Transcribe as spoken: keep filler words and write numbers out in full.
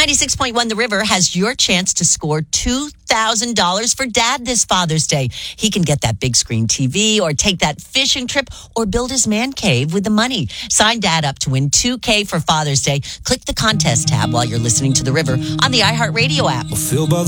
ninety-six point one The River has your chance to score two thousand dollars for Dad this Father's Day. He can get that big screen T V or take that fishing trip or build his man cave with the money. Sign Dad up to win two K for Father's Day. Click the contest tab while you're listening to The River on the iHeartRadio app.